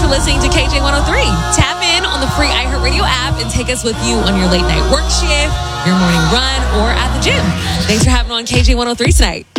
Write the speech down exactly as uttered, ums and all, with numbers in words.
for listening to K J one oh three. Tap in on the free iHeartRadio app and take us with you on your late night work shift, your morning run, or at the gym. Thanks for having on K J one oh three tonight.